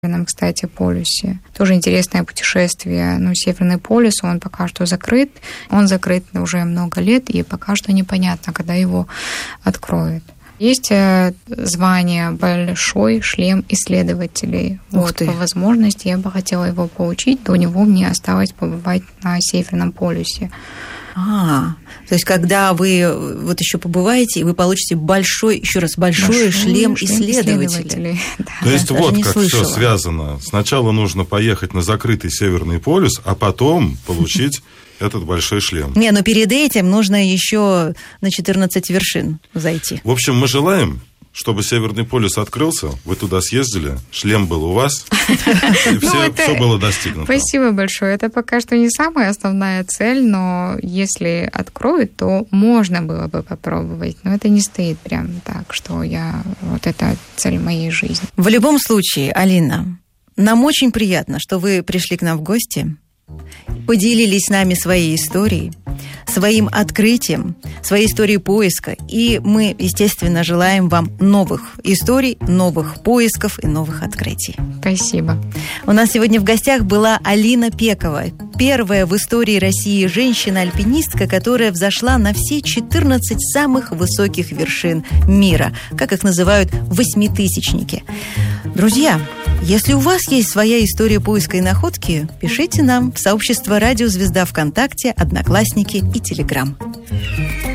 Северном, кстати, полюсе. Тоже интересное путешествие. Северный полюс, он пока что закрыт. Он закрыт уже много лет, и пока что непонятно, когда его откроют. Есть звание «Большой шлем исследователей». По возможности я бы хотела его получить, до него мне осталось побывать на Северном полюсе. То есть, когда вы еще побываете, вы получите большой шлем исследователей. Да. То есть, как все связано. Сначала нужно поехать на закрытый Северный полюс, а потом получить этот большой шлем. Но перед этим нужно еще на 14 вершин зайти. В общем, мы желаем, чтобы Северный полюс открылся, вы туда съездили, шлем был у вас, и все было достигнуто. Спасибо большое. Это пока что не самая основная цель, но если откроют, то можно было бы попробовать. Но это не стоит прям так, что это цель моей жизни. В любом случае, Алина, нам очень приятно, что вы пришли к нам в гости, поделились с нами своей историей, своим открытием, своей историей поиска. И мы, естественно, желаем вам новых историй, новых поисков и новых открытий. Спасибо. У нас сегодня в гостях была Алина Пекова, первая в истории России женщина-альпинистка, которая взошла на все 14 самых высоких вершин мира, как их называют, восьмитысячники. Друзья, если у вас есть своя история поиска и находки, пишите нам в сообщество «Радио Звезда» ВКонтакте, Одноклассники и Телеграм.